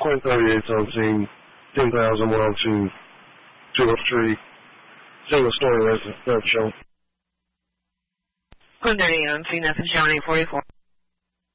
Quinn 3817, 10,102, 203, single story residence, third show. Quinn 3817, that's a Johnny 44.